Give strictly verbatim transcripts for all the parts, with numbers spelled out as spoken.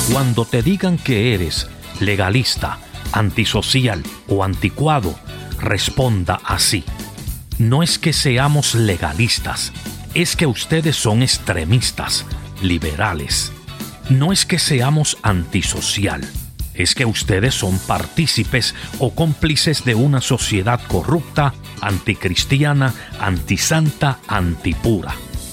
Cuando te digan que eres legalista, antisocial o anticuado, responda así: no es que seamos legalistas, es que ustedes son extremistas, liberales. No es que seamos antisocial, es que ustedes son partícipes o cómplices de una sociedad corrupta, anticristiana, antisanta, antipura.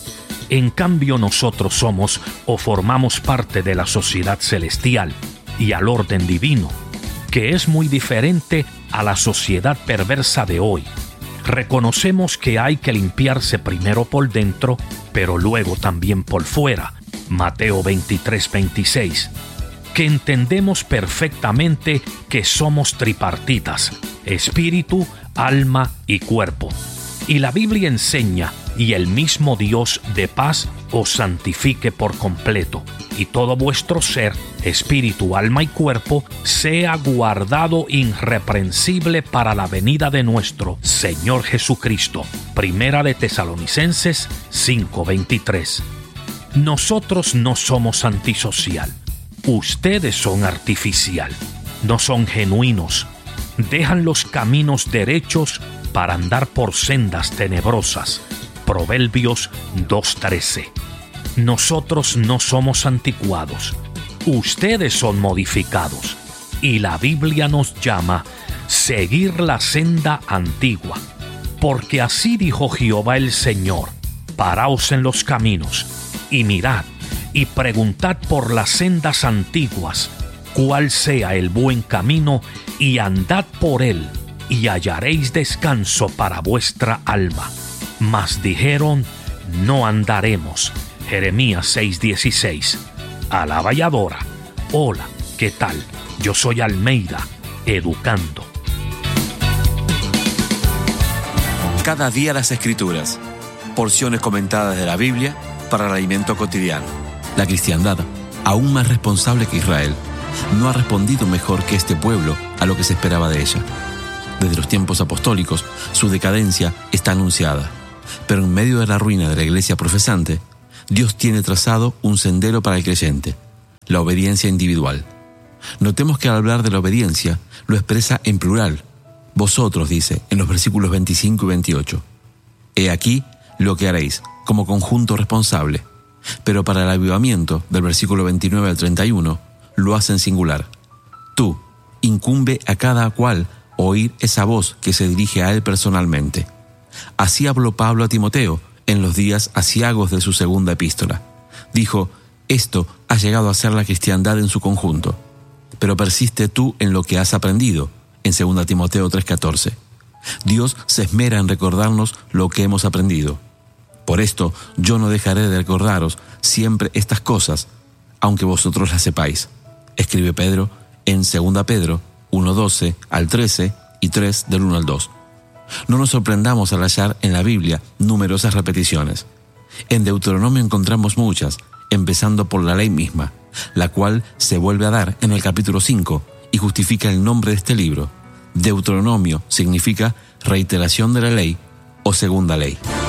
En cambio, nosotros somos o formamos parte de la sociedad celestial y al orden divino, que es muy diferente a la sociedad perversa de hoy. Reconocemos que hay que limpiarse primero por dentro, pero luego también por fuera. Mateo veintitrés veintiséis. Que entendemos perfectamente que somos tripartitas: espíritu, alma y cuerpo. Y la Biblia enseña: y el mismo Dios de paz os santifique por completo, y todo vuestro ser, espíritu, alma y cuerpo, sea guardado irreprensible para la venida de nuestro Señor Jesucristo. Primera de Tesalonicenses cinco veintitrés. Nosotros no somos antisocial. Ustedes son artificial. No son genuinos. Dejan los caminos derechos para andar por sendas tenebrosas. Proverbios dos trece. Nosotros no somos anticuados. Ustedes son modificados. Y la Biblia nos llama seguir la senda antigua. Porque así dijo Jehová el Señor: paraos en los caminos y mirad y preguntad por las sendas antiguas cuál sea el buen camino, y andad por él, y hallaréis descanso para vuestra alma. Mas dijeron: no andaremos. Jeremías seis dieciséis. Alaba y adora. Hola, ¿qué tal? Yo soy Almeida, educando. Cada día las Escrituras. Porciones comentadas de la Biblia para el alimento cotidiano. La cristiandad, aún más responsable que Israel, no ha respondido mejor que este pueblo a lo que se esperaba de ella. Desde los tiempos apostólicos, su decadencia está anunciada. Pero en medio de la ruina de la iglesia profesante, Dios tiene trazado un sendero para el creyente: la obediencia individual. Notemos que al hablar de la obediencia, lo expresa en plural. Vosotros, dice en los versículos veinticinco y veintiocho. He aquí lo que haréis como conjunto responsable. Pero para el avivamiento, del versículo veintinueve al treinta y uno, lo hace en singular. Tú, incumbe a cada cual oír esa voz que se dirige a él personalmente. Así habló Pablo a Timoteo en los días aciagos de su segunda epístola. Dijo: esto ha llegado a ser la cristiandad en su conjunto. Pero persiste tú en lo que has aprendido, en segunda Timoteo tres catorce. Dios se esmera en recordarnos lo que hemos aprendido. Por esto yo no dejaré de recordaros siempre estas cosas, aunque vosotros las sepáis. Escribe Pedro en segunda Pedro uno doce al trece y tres del uno al dos. No nos sorprendamos al hallar en la Biblia numerosas repeticiones. En Deuteronomio encontramos muchas, empezando por la ley misma, la cual se vuelve a dar en el capítulo cinco y justifica el nombre de este libro. Deuteronomio significa reiteración de la ley o segunda ley.